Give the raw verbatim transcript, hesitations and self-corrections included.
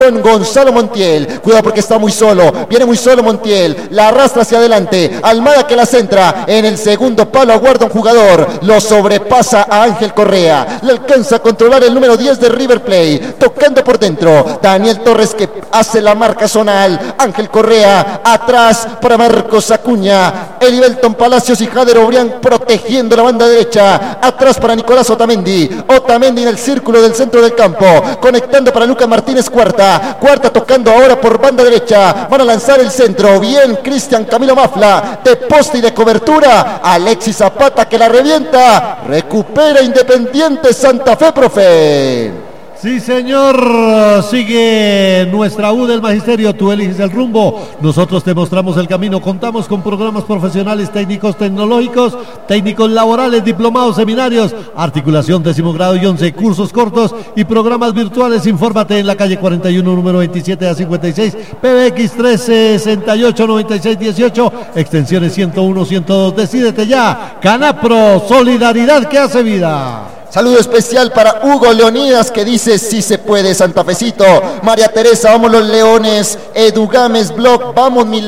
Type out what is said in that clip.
Gonzalo Montiel, cuidado porque está muy solo, viene muy solo Montiel, la arrastra hacia adelante, Almada que la centra, en el segundo palo aguarda un jugador, lo sobrepasa a Ángel Correa, le alcanza a controlar el número diez de River Plate, tocando por dentro, Daniel Torres que hace la marca zonal, Ángel Correa, atrás para Marcos Acuña, Elivelton Palacios y Jader Obrián protegiendo la banda derecha, atrás para Nicolás Otamendi, Otamendi en el círculo del centro del campo, conectando para Lucas Martínez Cuarta, Cuarta tocando ahora por banda derecha, van a lanzar el centro, bien Cristian Camilo Mafla, de poste y de cobertura, Alexis Zapata que la revienta, recupera Independiente Santa Fe, profe. Sí, señor, sigue nuestra U del Magisterio, tú eliges el rumbo, nosotros te mostramos el camino, contamos con programas profesionales, técnicos tecnológicos, técnicos laborales, diplomados, seminarios, articulación décimo grado y once, cursos cortos y programas virtuales. Infórmate en la calle cuarenta y uno, número veintisiete a cincuenta y seis, P B X tres sesenta y ocho noventa y seis dieciocho, extensiones ciento uno, ciento dos, decídete ya, Canapro, solidaridad que hace vida. Saludo especial para Hugo Leonidas que dice sí se puede Santafecito. María Teresa, vamos los Leones. Edu Gámez Blog, vamos mi